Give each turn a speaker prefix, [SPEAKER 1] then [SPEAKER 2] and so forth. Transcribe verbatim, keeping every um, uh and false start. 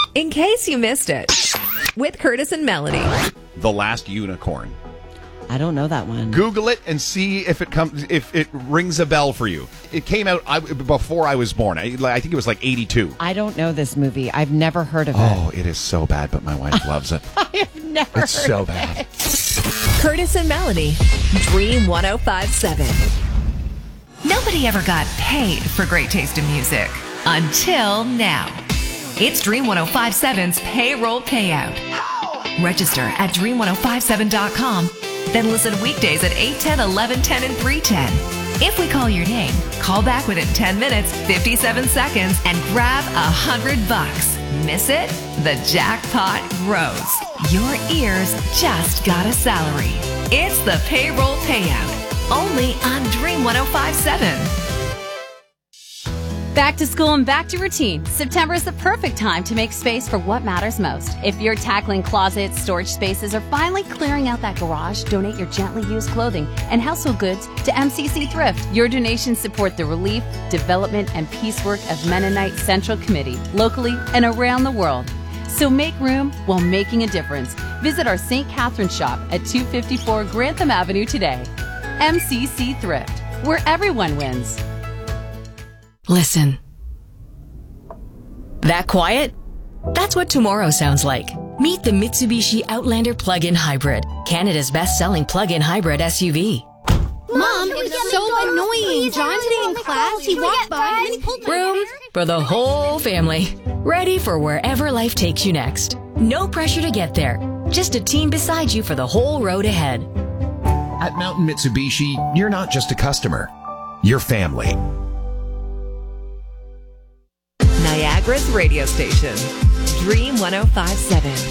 [SPEAKER 1] In case you missed it, with Curtis and Melanie.
[SPEAKER 2] The Last Unicorn.
[SPEAKER 3] I don't know that one.
[SPEAKER 2] Google it and see if it comes if it rings a bell for you. It came out I, before I was born. I, I think it was like eighty-two.
[SPEAKER 3] I don't know this movie. I've never heard of it.
[SPEAKER 2] Oh, it is so bad, but my wife loves it.
[SPEAKER 3] I have never
[SPEAKER 2] It's so bad.
[SPEAKER 1] Curtis and Melanie, Dream one oh five point seven.
[SPEAKER 4] Nobody ever got paid for great taste in music. Until now. It's Dream one oh five point seven's payroll payout. Register at dream ten fifty-seven dot com. Then listen weekdays at eight, ten, eleven, ten, and three ten. If we call your name, call back within ten minutes, fifty-seven seconds, and grab a hundred bucks. Miss it? The jackpot grows. Your ears just got a salary. It's the payroll payout. Only on Dream one oh five point seven.
[SPEAKER 5] Back to school and back to routine. September is the perfect time to make space for what matters most. If you're tackling closets, storage spaces, or finally clearing out that garage, donate your gently used clothing and household goods to M C C Thrift. Your donations support the relief, development, and peace work of Mennonite Central Committee, locally and around the world. So make room while making a difference. Visit our Saint Catherine shop at two fifty-four Grantham Avenue today. M C C Thrift, where everyone wins.
[SPEAKER 6] Listen. That quiet? That's what tomorrow sounds like. Meet the Mitsubishi Outlander Plug-in Hybrid, Canada's best-selling plug-in hybrid S U V.
[SPEAKER 7] Mom, it's so annoying. John today in class, he walked by and then he pulled my
[SPEAKER 6] Room
[SPEAKER 7] hair.
[SPEAKER 6] for the whole family. Ready for wherever life takes you next. No pressure to get there. Just a team beside you for the whole road ahead.
[SPEAKER 8] At Mountain Mitsubishi, you're not just a customer. You're family.
[SPEAKER 1] Niagara's radio station, Dream one oh five point seven.